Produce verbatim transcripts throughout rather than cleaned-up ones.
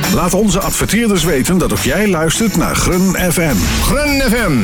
Laat onze adverteerders weten dat ook jij luistert naar Grun F M. Grun F M.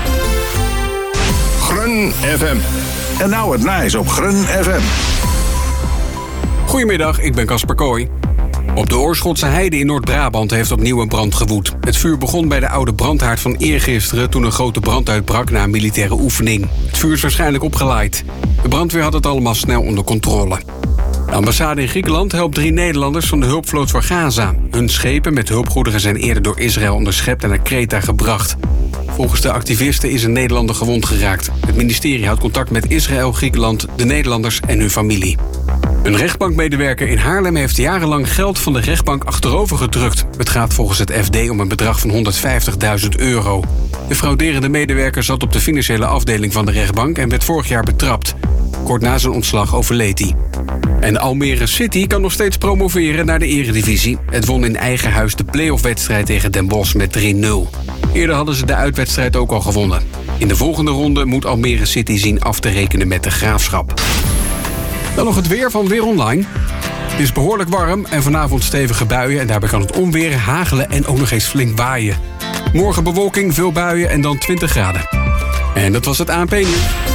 Grun F M. En nou het nice op Grun F M. Goedemiddag, ik ben Casper Kooi. Op de Oorschotse Heide in Noord-Brabant heeft opnieuw een brand gewoed. Het vuur begon bij de oude brandhaard van eergisteren toen een grote brand uitbrak na een militaire oefening. Het vuur is waarschijnlijk opgeleid. De brandweer had het allemaal snel onder controle. De ambassade in Griekenland helpt drie Nederlanders van de hulpvloot voor Gaza. Hun schepen met hulpgoederen zijn eerder door Israël onderschept en naar Kreta gebracht. Volgens de activisten is een Nederlander gewond geraakt. Het ministerie houdt contact met Israël, Griekenland, de Nederlanders en hun familie. Een rechtbankmedewerker in Haarlem heeft jarenlang geld van de rechtbank achterover gedrukt. Het gaat volgens het F D om een bedrag van honderdvijftigduizend euro. De frauderende medewerker zat op de financiële afdeling van de rechtbank en werd vorig jaar betrapt. Kort na zijn ontslag overleed hij. En Almere City kan nog steeds promoveren naar de eredivisie. Het won in eigen huis de play-off-wedstrijd tegen Den Bosch met drie nul. Eerder hadden ze de uitwedstrijd ook al gewonnen. In de volgende ronde moet Almere City zien af te rekenen met de Graafschap. Dan nog het weer van Weer Online. Het is behoorlijk warm en vanavond stevige buien en daarbij kan het onweer, hagelen en ook nog eens flink waaien. Morgen bewolking, veel buien en dan twintig graden. En dat was het A N P-nieuws.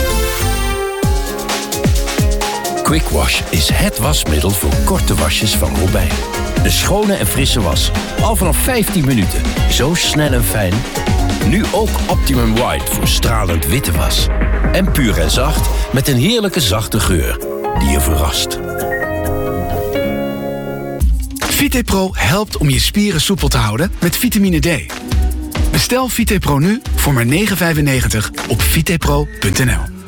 Quick Wash is het wasmiddel voor korte wasjes van Robijn. Een schone en frisse was. Al vanaf vijftien minuten. Zo snel en fijn. Nu ook Optimum White voor stralend witte was. En puur en zacht met een heerlijke zachte geur die je verrast. VitePro helpt om je spieren soepel te houden met vitamine D. Bestel VitePro nu voor maar negen vijfennegentig op vitepro punt n l.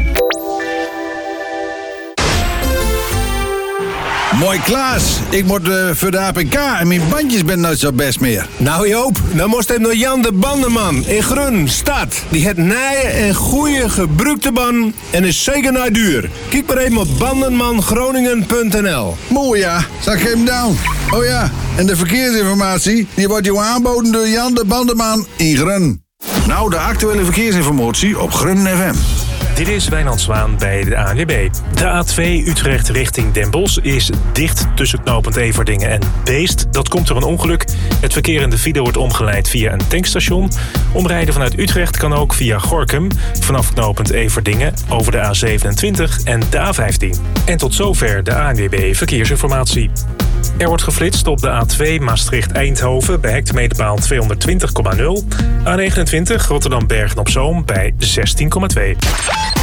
Mooi Klaas, ik moet uh, voor de A P K en mijn bandjes ben nooit zo best meer. Nou Joop, dan moest hij naar Jan de Bandenman in Grun, stad. Die het nije en goede gebruikte banden en is zeker naar duur. Kijk maar even op bandenman groningen punt n l. Mooi ja, zag ik hem down. Oh ja, en de verkeersinformatie die wordt jou aanboden door Jan de Bandenman in Grun. Nou, de actuele verkeersinformatie op Grun F M. Dit is Wijnand Zwaan bij de A N W B. De A twee Utrecht richting Den Bosch is dicht tussen knooppunt Everdingen en Beest. Dat komt door een ongeluk. Het verkeer in de file wordt omgeleid via een tankstation. Omrijden vanuit Utrecht kan ook via Gorinchem, vanaf knooppunt Everdingen over de A zevenentwintig en de A vijftien. En tot zover de A N W B Verkeersinformatie. Er wordt geflitst op de A twee Maastricht-Eindhoven bij hectometerpaal tweehonderdtwintig komma nul. A negenentwintig Rotterdam-Bergen-op-Zoom bij zestien komma twee.